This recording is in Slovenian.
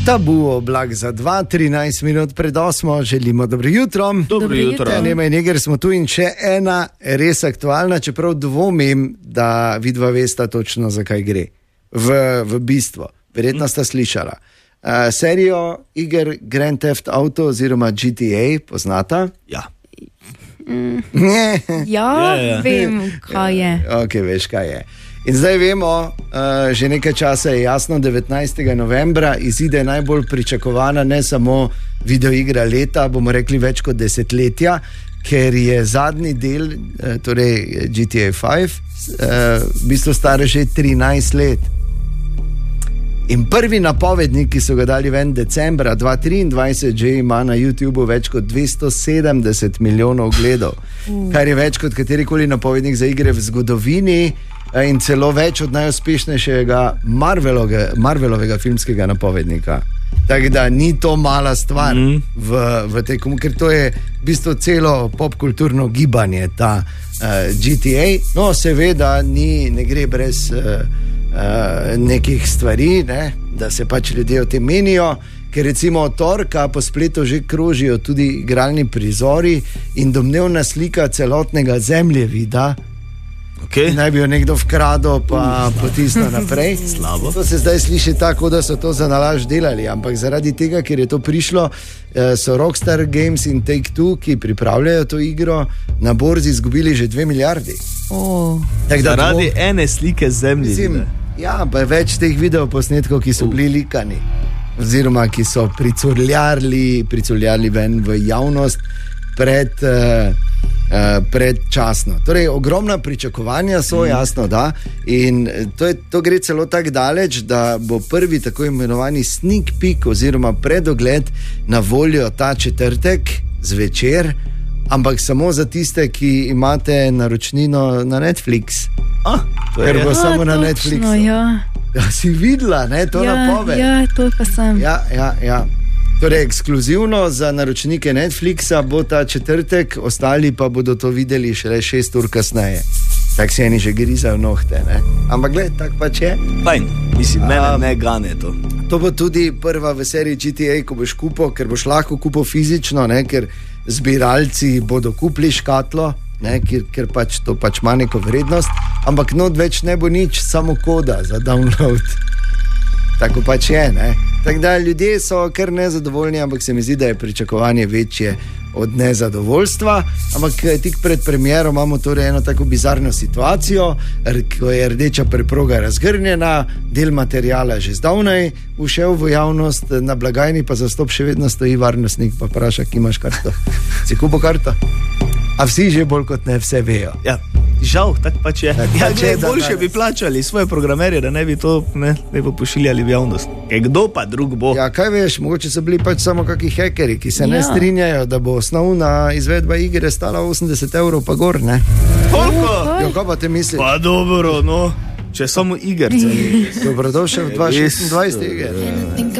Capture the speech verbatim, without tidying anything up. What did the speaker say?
Tabu oblak za dva, trinajst minut pred osmo, želimo dobro jutro. Dobro jutro. Ja, Nemaj Neger smo tu in še ena res aktualna, čeprav dvomim, da vidva vesta točno, zakaj gre. V, v bistvu, verjetno sta slišala. Uh, serijo iger Grand Theft Auto oziroma G T A poznata? Ja. Mm. ja, ja, ja, vem, kaj je. Ok, veš, kaj je. In zdaj vemo, uh, že nekaj časa je jasno, devetnajstega novembra izide najbolj pričakovana ne samo videoigra leta, bomo rekli več kot desetletja, ker je zadnji del, uh, torej G T A pet, uh, v bistvu stara že trinajst let. In prvi napovednik, ki so ga dali ven decembra dva tisoč triindvajset, že ima na YouTubu več kot dvesto sedemdeset milijonov ogledov, mm. kar je več kot katerikoli napovednik za igre v zgodovini in celo več od najuspešnejšega Marvelovega, Marvelovega filmskega napovednika. Tako da ni to mala stvar mm. v, v tej komu, ker to je v bistvu celo popkulturno gibanje, ta uh, G T A. No, seveda ni, ne gre brez uh, uh, nekih stvari, ne, da se pač ljudje o tem menijo, ker recimo od torka po spletu že krožijo tudi igralni prizori in domnevna slika celotnega zemljevida. Okay. Naj bi jo nekdo vkradel, pa potisnil naprej. Slabo. To se zdaj sliši tako, da so to za nalaž delali, ampak zaradi tega, ker je to prišlo, so Rockstar Games in Take-Two, ki pripravljajo to igro, na borzi izgubili že dve milijardi. Oh. Tak, zaradi bo... ene slike zemlje. Ja, pa je več teh videoposnetkov, ki so uh. bili likani, oziroma ki so pricurljali, pricurljali ven v javnost pred... Uh, Uh, predčasno. Torej, ogromna pričakovanja so, jasno, da. In to, je, to gre celo tako daleč, da bo prvi tako imenovani sneak peek oziroma predogled na voljo ta četrtek zvečer, ampak samo za tiste, ki imate naročnino na Netflix. Ah, ker bo A, samo na točno, Netflixu. Ja. Ja, si videla, ne, to ja, napoved. Ja, to pa sem. Ja, ja, ja. Torej, ekskluzivno za naročnike Netflixa bo ta četrtek, ostali pa bodo to videli šele šest ur kasneje. Tako se eni že grizajo nohte, ne? Ampak gled, tak pač je. Fajn, mislim, mene ne gane to. To bo tudi prva v seriji G T A, ko boš kupil, ker boš lahko kupil fizično, ne? Ker zbiralci bodo kupili škatlo, ne? Ker, ker pač to pač ima neko vrednost, ampak not več ne bo nič, samo koda za download. Tako pač je, ne? Tako da ljudje so kar nezadovoljni, ampak se mi zdi, da je pričakovanje večje od nezadovoljstva. Ampak tik pred premiero imamo torej eno tako bizarno situacijo, ko je rdeča preproga razgrnjena, del materijala že zdavnaj ušel v javnost, na blagajni pa za stop še vedno stoji varnostnik, pa vpraša, ki imaš karto. Si kupo karto? A vsi že bolj kot ne vse vejo. Ja, žal, tako pač je. Tak ja, pač gled, je, da boljše danes. bi plačali svoje programerje, da ne bi to ne, ne bi pošiljali v javnost. E, kdo pa drug bo? Ja, kaj veš, mogoče so bili pač samo kakšni hekeri, ki se Ja. ne strinjajo, da bo osnovna izvedba igre stala osemdeset evrov pa gor, ne? Koliko? Jo, kaj pa te misliš? Pa dobro, no. Če samo igrce. Dobrodošel v dva tisoč šestindvajset iger. Think